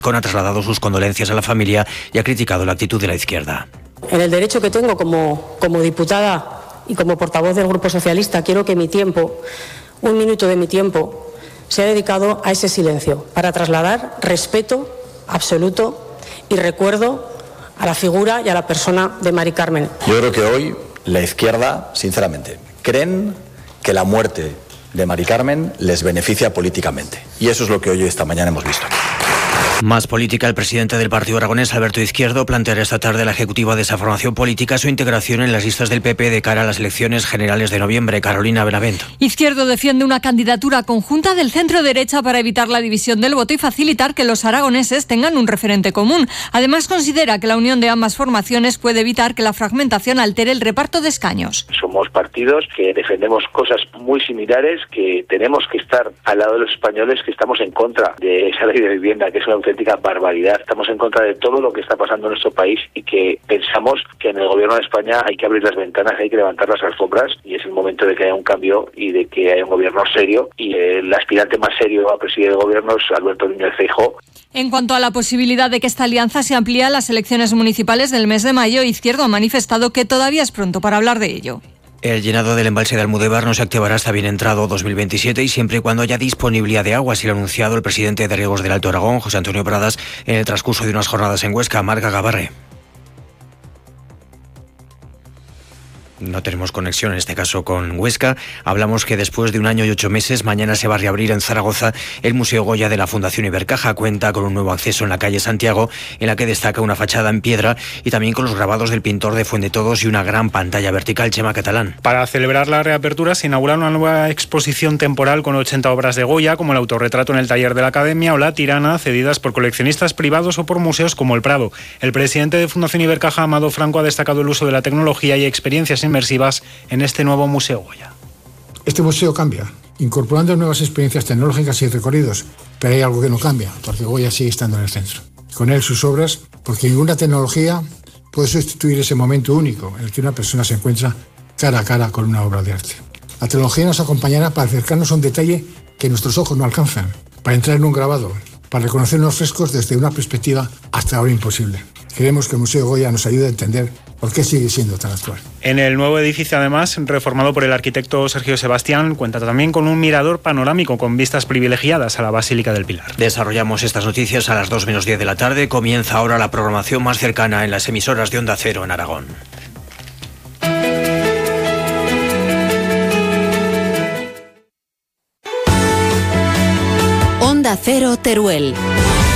Ha trasladado sus condolencias a la familia y ha criticado la actitud de la izquierda. En el derecho que tengo como diputada y como portavoz del Grupo Socialista, quiero que mi tiempo, un minuto de mi tiempo, sea dedicado a ese silencio, para trasladar respeto absoluto y recuerdo a la figura y a la persona de Mari Carmen. Yo creo que hoy la izquierda, sinceramente, creen que la muerte de Mari Carmen les beneficia políticamente. Y eso es lo que hoy esta mañana hemos visto aquí. Más política, el presidente del partido aragonés, Alberto Izquierdo, planteará esta tarde a la ejecutiva de esa formación política su integración en las listas del PP de cara a las elecciones generales de noviembre. Carolina Benavent. Izquierdo defiende una candidatura conjunta del centro-derecha para evitar la división del voto y facilitar que los aragoneses tengan un referente común. Además, considera que la unión de ambas formaciones puede evitar que la fragmentación altere el reparto de escaños. Somos partidos que defendemos cosas muy similares, que tenemos que estar al lado de los españoles, que estamos en contra de esa ley de vivienda, que es una auténtica barbaridad. Estamos en contra de todo lo que está pasando en nuestro país y que pensamos que en el gobierno de España hay que abrir las ventanas, hay que levantar las alfombras y es el momento de que haya un cambio y de que haya un gobierno serio, y el aspirante más serio a presidir el gobierno es Alberto Núñez Feijóo. En cuanto a la posibilidad de que esta alianza se amplíe a las elecciones municipales del mes de mayo, Izquierdo ha manifestado que todavía es pronto para hablar de ello. El llenado del embalse de Almudévar no se activará hasta bien entrado 2027 y siempre y cuando haya disponibilidad de agua, así lo ha anunciado el presidente de Riegos del Alto Aragón, José Antonio Pradas, en el transcurso de unas jornadas en Huesca. Marga Gabarre. No tenemos conexión en este caso con Huesca. Hablamos que después de 1 año y 8 meses, mañana se va a reabrir en Zaragoza el Museo Goya de la Fundación Ibercaja. Cuenta con un nuevo acceso en la calle Santiago, en la que destaca una fachada en piedra y también con los grabados del pintor de Fuendetodos y una gran pantalla vertical. Chema Catalán. Para celebrar la reapertura se inaugura una nueva exposición temporal con 80 obras de Goya, como el autorretrato en el taller de la Academia o la Tirana, cedidas por coleccionistas privados o por museos como el Prado. El presidente de Fundación Ibercaja, Amado Franco, ha destacado el uso de la tecnología y experiencias inmersivas en este nuevo Museo Goya. Este museo cambia, incorporando nuevas experiencias tecnológicas y recorridos, pero hay algo que no cambia, porque Goya sigue estando en el centro. Con él sus obras, porque ninguna tecnología puede sustituir ese momento único en el que una persona se encuentra cara a cara con una obra de arte. La tecnología nos acompañará para acercarnos a un detalle que nuestros ojos no alcanzan, para entrar en un grabado, para reconocer unos frescos desde una perspectiva hasta ahora imposible. Queremos que el Museo Goya nos ayude a entender por qué sigue siendo tan actual. En el nuevo edificio, además, reformado por el arquitecto Sergio Sebastián, cuenta también con un mirador panorámico con vistas privilegiadas a la Basílica del Pilar. Desarrollamos estas noticias a las 2 menos 10 de la tarde. Comienza ahora la programación más cercana en las emisoras de Onda Cero en Aragón. Onda Cero Teruel.